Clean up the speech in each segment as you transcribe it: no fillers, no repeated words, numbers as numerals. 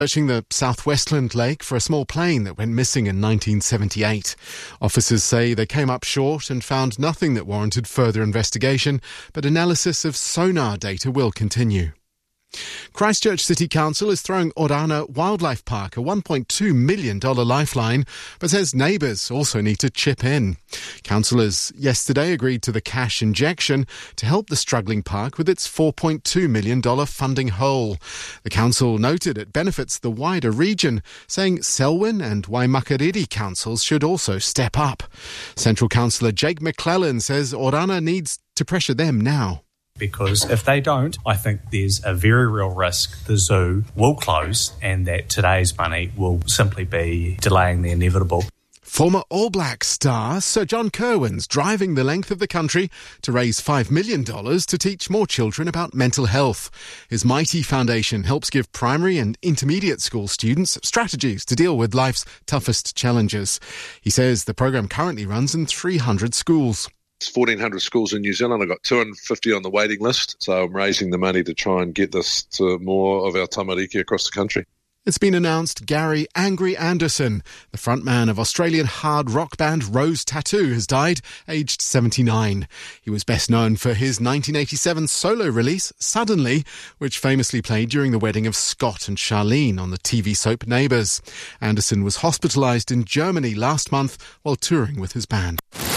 Searching the Southwestland Lake for a small plane that went missing in 1978. Officers say they came up short and found nothing that warranted further investigation, but analysis of sonar data will continue. Christchurch City Council is throwing Orana Wildlife Park a $1.2 million lifeline, but says neighbours also need to chip in. Councillors yesterday agreed to the cash injection to help the struggling park with its $4.2 million funding hole. The council noted it benefits the wider region, saying Selwyn and Waimakariri councils should also step up. Central Councillor Jake McClellan says Orana needs to pressure them now. Because if they don't, I think there's a very real risk the zoo will close and that today's money will simply be delaying the inevitable. Former All Black star Sir John Kirwan's driving the length of the country to raise $5 million to teach more children about mental health. His Mighty Foundation helps give primary and intermediate school students strategies to deal with life's toughest challenges. He says the programme currently runs in 300 schools. It's 1,400 schools in New Zealand. I've got 250 on the waiting list, so I'm raising the money to try and get this to more of our tamariki across the country. It's been announced Gary Angry Anderson, the frontman of Australian hard rock band Rose Tattoo, has died, aged 79. He was best known for his 1987 solo release, Suddenly, which famously played during the wedding of Scott and Charlene on the TV soap Neighbours. Anderson was hospitalised in Germany last month while touring with his band.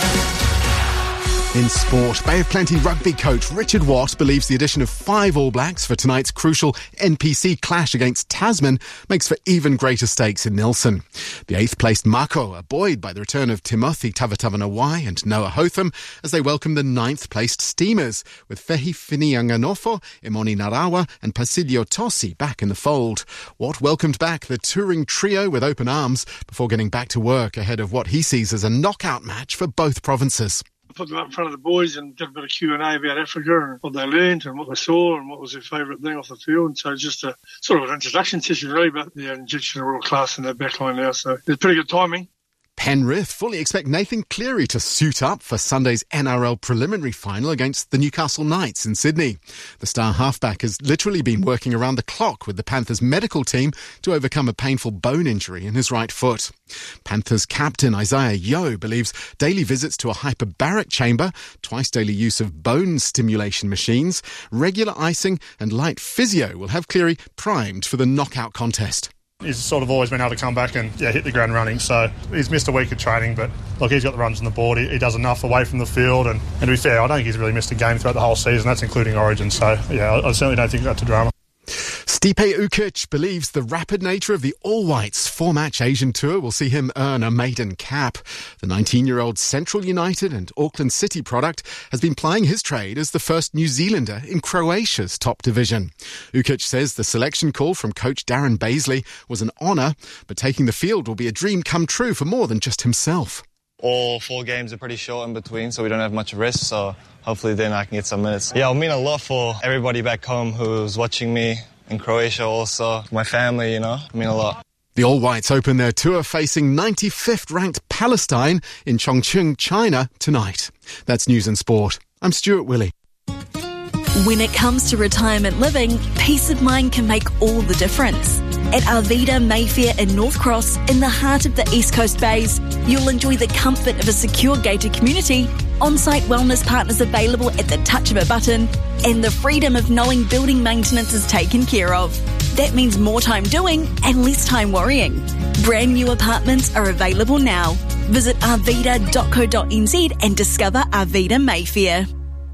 In sport, Bay of Plenty rugby coach Richard Watt believes the addition of 5 All Blacks for tonight's crucial NPC clash against Tasman makes for even greater stakes in Nelson. The 8th-placed Mako are buoyed by the return of Timothy Tavatavanawai and Noah Hotham as they welcome the 9th-placed Steamers, with Fehi Finianganofo, Imoni Narawa and Pasilio Tosi back in the fold. Watt welcomed back the touring trio with open arms before getting back to work ahead of what he sees as a knockout match for both provinces. Put them up in front of the boys and did a bit of Q&A about Africa and what they learned and what they saw and what was their favourite thing off the field. So just a sort of an introduction session really, but the injection of real class in their backline now. So it's pretty good timing. Penrith fully expect Nathan Cleary to suit up for Sunday's NRL preliminary final against the Newcastle Knights in Sydney. The star halfback has literally been working around the clock with the Panthers medical team to overcome a painful bone injury in his right foot. Panthers captain Isaiah Yeo believes daily visits to a hyperbaric chamber, twice daily use of bone stimulation machines, regular icing and light physio will have Cleary primed for the knockout contest. He's sort of always been able to come back and hit the ground running, so he's missed a week of training, but look, he's got the runs on the board, he does enough away from the field, and to be fair, I don't think he's really missed a game throughout the whole season, that's including Origin, so I certainly don't think that's a drama. Stipe Ukic believes the rapid nature of the All Whites 4-match Asian tour will see him earn a maiden cap. The 19-year-old Central United and Auckland City product has been plying his trade as the first New Zealander in Croatia's top division. Ukic says the selection call from coach Darren Baisley was an honour, but taking the field will be a dream come true for more than just himself. All 4 games are pretty short in between, so we don't have much rest, so hopefully then I can get some minutes. Yeah, it'll mean a lot for everybody back home who's watching me in Croatia also. My family, it'll mean a lot. The All Whites open their tour facing 95th ranked Palestine in Chongqing, China tonight. That's News and Sport. I'm Stuart Willey. When it comes to retirement living, peace of mind can make all the difference. At Arvida Mayfair in North Cross, in the heart of the East Coast Bays, you'll enjoy the comfort of a secure gated community, on-site wellness partners available at the touch of a button, and the freedom of knowing building maintenance is taken care of. That means more time doing and less time worrying. Brand new apartments are available now. Visit arvida.co.nz and discover Arvida Mayfair.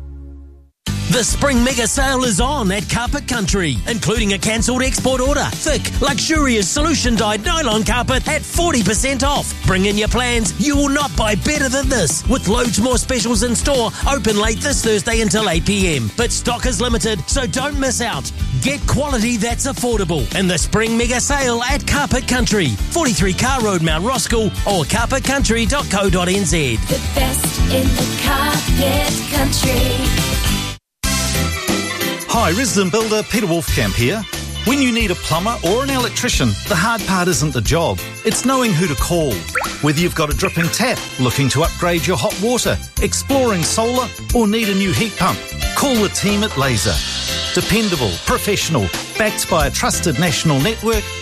The spring mega sale is on at Carpet Country, including a cancelled export order. Thick, luxurious solution-dyed nylon carpet at 40% off. Bring in your plans. You will not buy better than this. With loads more specials in store, open late this Thursday until 8 p.m. But stock is limited, so don't miss out. Get quality that's affordable in the spring mega sale at Carpet Country, 43 Car Road, Mount Roskill, or carpetcountry.co.nz. The best in the carpet country. Hi, resident builder Peter Wolfcamp here. When you need a plumber or an electrician, the hard part isn't the job, it's knowing who to call. Whether you've got a dripping tap, looking to upgrade your hot water, exploring solar, or need a new heat pump, call the team at Laser. Dependable, professional, backed by a trusted national network,